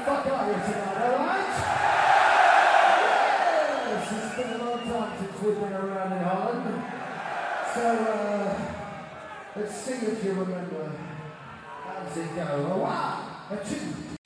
fuck are you tonight, alright? Yes, it's been a long time since we've been around in Holland. So, let's see if you remember. How does it go? A one, a two.